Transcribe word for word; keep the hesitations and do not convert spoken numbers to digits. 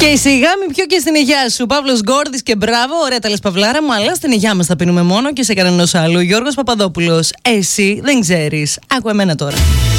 Και σιγά μην πιω και στην υγειά σου. Παύλος Γκόρδης και μπράβο, ωραία τα λες Παυλάρα μου, αλλά στην υγειά μας θα πίνουμε μόνο και σε κανένας άλλο. Γιώργος Παπαδόπουλος, εσύ δεν ξέρεις. Άκου εμένα τώρα.